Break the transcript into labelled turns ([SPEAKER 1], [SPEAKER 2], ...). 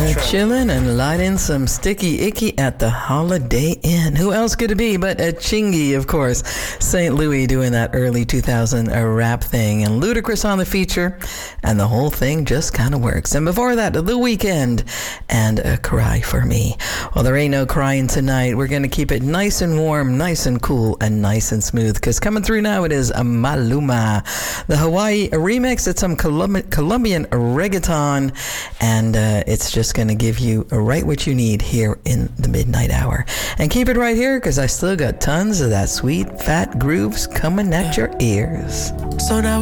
[SPEAKER 1] Chilling and lighting some sticky icky at the Holiday Inn. Who else could it be but a Chingy, of course. St. Louis doing that early 2000 rap thing, and Ludacris on the feature, and the whole thing just kind of works. And before that, The Weeknd and A Cry for Me. Well, there ain't no crying tonight. We're going to keep it nice and warm, nice and cool, and nice and smooth, because coming through now it is Maluma, the Hawaii remix. It's some Colombian reggaeton, and it's just going to give you right what you need here in the midnight hour. And keep it right here, because I still got tons of that sweet fat grooves coming at your ears.
[SPEAKER 2] So now